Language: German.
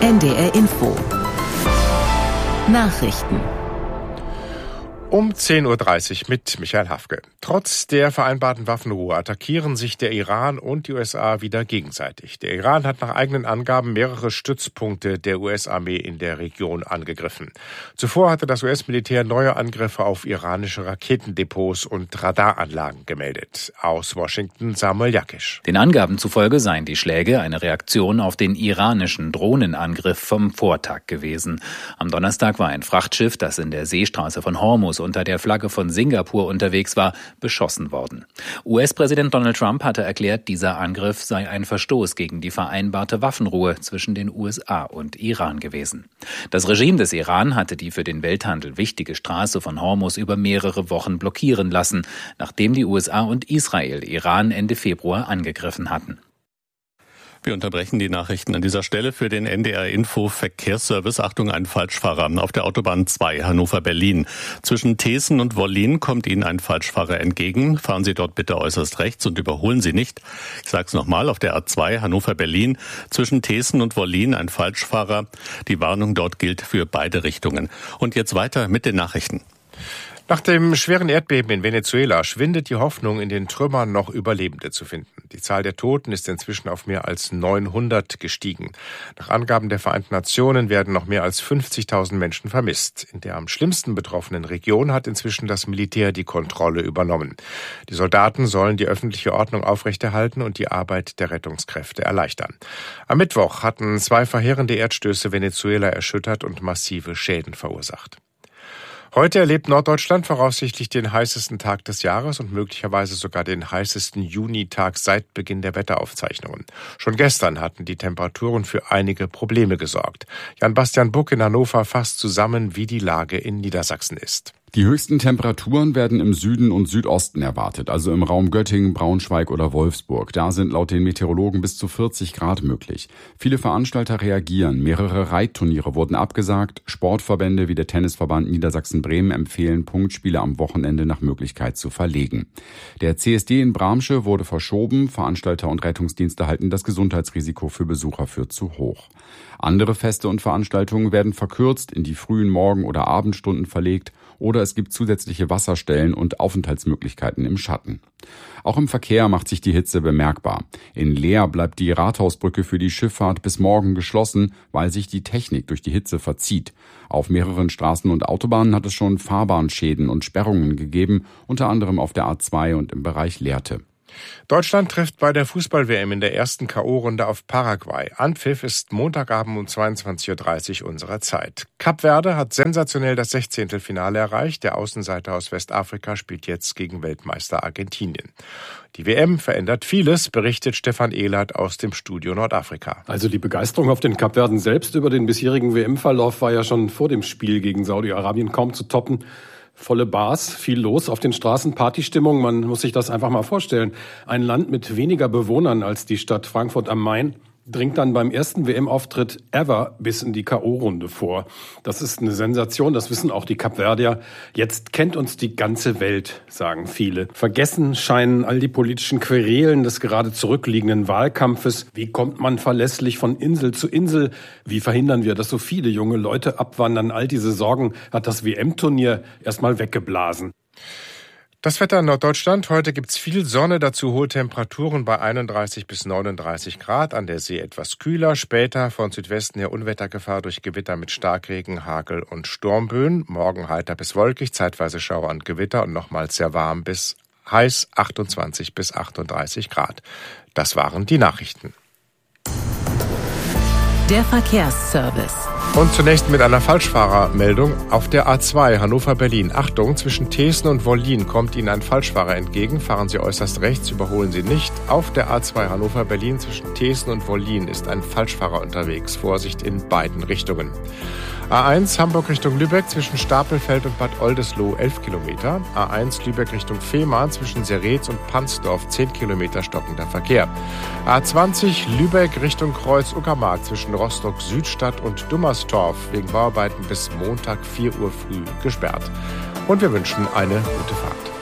NDR Info. Nachrichten. Um 10.30 Uhr mit Michael Hafke. Trotz der vereinbarten Waffenruhe attackieren sich der Iran und die USA wieder gegenseitig. Der Iran hat nach eigenen Angaben mehrere Stützpunkte der US-Armee in der Region angegriffen. Zuvor hatte das US-Militär neue Angriffe auf iranische Raketendepots und Radaranlagen gemeldet. Aus Washington Samuel Jakisch. Den Angaben zufolge seien die Schläge eine Reaktion auf den iranischen Drohnenangriff vom Vortag gewesen. Am Donnerstag war ein Frachtschiff, das in der Seestraße von Hormuz unter der Flagge von Singapur unterwegs war, beschossen worden. US-Präsident Donald Trump hatte erklärt, dieser Angriff sei ein Verstoß gegen die vereinbarte Waffenruhe zwischen den USA und Iran gewesen. Das Regime des Iran hatte die für den Welthandel wichtige Straße von Hormuz über mehrere Wochen blockieren lassen, nachdem die USA und Israel Iran Ende Februar angegriffen hatten. Wir unterbrechen die Nachrichten an dieser Stelle für den NDR Info Verkehrsservice. Achtung, ein Falschfahrer auf der Autobahn 2 Hannover-Berlin. Zwischen Thesen und Wollin kommt Ihnen ein Falschfahrer entgegen. Fahren Sie dort bitte äußerst rechts und überholen Sie nicht. Ich sage es nochmal, auf der A2 Hannover-Berlin. Zwischen Thesen und Wollin ein Falschfahrer. Die Warnung dort gilt für beide Richtungen. Und jetzt weiter mit den Nachrichten. Nach dem schweren Erdbeben in Venezuela schwindet die Hoffnung, in den Trümmern noch Überlebende zu finden. Die Zahl der Toten ist inzwischen auf mehr als 900 gestiegen. Nach Angaben der Vereinten Nationen werden noch mehr als 50.000 Menschen vermisst. In der am schlimmsten betroffenen Region hat inzwischen das Militär die Kontrolle übernommen. Die Soldaten sollen die öffentliche Ordnung aufrechterhalten und die Arbeit der Rettungskräfte erleichtern. Am Mittwoch hatten 2 verheerende Erdstöße Venezuela erschüttert und massive Schäden verursacht. Heute erlebt Norddeutschland voraussichtlich den heißesten Tag des Jahres und möglicherweise sogar den heißesten Junitag seit Beginn der Wetteraufzeichnungen. Schon gestern hatten die Temperaturen für einige Probleme gesorgt. Jan-Bastian Buck in Hannover fasst zusammen, wie die Lage in Niedersachsen ist. Die höchsten Temperaturen werden im Süden und Südosten erwartet, also im Raum Göttingen, Braunschweig oder Wolfsburg. Da sind laut den Meteorologen bis zu 40 Grad möglich. Viele Veranstalter reagieren. Mehrere Reitturniere wurden abgesagt. Sportverbände wie der Tennisverband Niedersachsen-Bremen empfehlen, Punktspiele am Wochenende nach Möglichkeit zu verlegen. Der CSD in Bramsche wurde verschoben. Veranstalter und Rettungsdienste halten das Gesundheitsrisiko für Besucher für zu hoch. Andere Feste und Veranstaltungen werden verkürzt, in die frühen Morgen- oder Abendstunden verlegt oder es gibt zusätzliche Wasserstellen und Aufenthaltsmöglichkeiten im Schatten. Auch im Verkehr macht sich die Hitze bemerkbar. In Leer bleibt die Rathausbrücke für die Schifffahrt bis morgen geschlossen, weil sich die Technik durch die Hitze verzieht. Auf mehreren Straßen und Autobahnen hat es schon Fahrbahnschäden und Sperrungen gegeben, unter anderem auf der A2 und im Bereich Lehrte. Deutschland trifft bei der Fußball-WM in der ersten K.O.-Runde auf Paraguay. Anpfiff ist Montagabend um 22.30 Uhr unserer Zeit. Kap Verde hat sensationell das 16. Finale erreicht. Der Außenseiter aus Westafrika spielt jetzt gegen Weltmeister Argentinien. Die WM verändert vieles, berichtet Stefan Ehlert aus dem Studio Nordafrika. Also die Begeisterung auf den Kapverden selbst über den bisherigen WM-Verlauf war ja schon vor dem Spiel gegen Saudi-Arabien kaum zu toppen. Volle Bars, viel los auf den Straßen, Partystimmung, man muss sich das einfach mal vorstellen. Ein Land mit weniger Bewohnern als die Stadt Frankfurt am Main dringt dann beim ersten WM-Auftritt ever bis in die K.O.-Runde vor. Das ist eine Sensation, das wissen auch die Kapverdier. Jetzt kennt uns die ganze Welt, sagen viele. Vergessen scheinen all die politischen Querelen des gerade zurückliegenden Wahlkampfes. Wie kommt man verlässlich von Insel zu Insel? Wie verhindern wir, dass so viele junge Leute abwandern? All diese Sorgen hat das WM-Turnier erstmal weggeblasen. Das Wetter in Norddeutschland. Heute gibt's viel Sonne, dazu hohe Temperaturen bei 31 bis 39 Grad. An der See etwas kühler. Später von Südwesten her Unwettergefahr durch Gewitter mit Starkregen, Hagel und Sturmböen. Morgen heiter bis wolkig, zeitweise Schauer und Gewitter und nochmals sehr warm bis heiß 28 bis 38 Grad. Das waren die Nachrichten. Der Verkehrsservice. Und zunächst mit einer Falschfahrermeldung auf der A2 Hannover-Berlin. Achtung, zwischen Thesen und Wollin kommt Ihnen ein Falschfahrer entgegen. Fahren Sie äußerst rechts, überholen Sie nicht. Auf der A2 Hannover-Berlin zwischen Thesen und Wollin ist ein Falschfahrer unterwegs. Vorsicht in beiden Richtungen. A1 Hamburg Richtung Lübeck zwischen Stapelfeld und Bad Oldesloe 11 Kilometer. A1 Lübeck Richtung Fehmarn zwischen Seretz und Pansdorf 10 Kilometer stockender Verkehr. A20 Lübeck Richtung Kreuz-Uckermark zwischen Rostock-Südstadt und Dummerstorf wegen Bauarbeiten bis Montag 4 Uhr früh gesperrt. Und wir wünschen eine gute Fahrt.